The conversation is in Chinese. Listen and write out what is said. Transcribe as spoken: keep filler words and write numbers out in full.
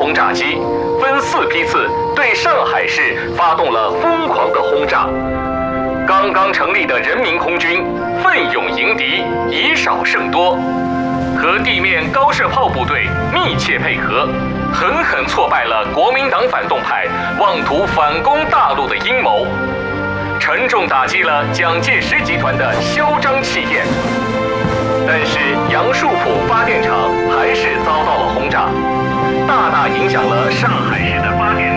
轰炸机，分四批次对上海市发动了疯狂的轰炸。刚刚成立的人民空军奋勇迎敌，以少胜多，和地面高射炮部队密切配合，狠狠挫败了国民党反动派妄图反攻大陆的阴谋，沉重打击了蒋介石集团的嚣张气焰。但是杨树浦发电厂还是遭到了轰炸，大大影响了上海市的发电。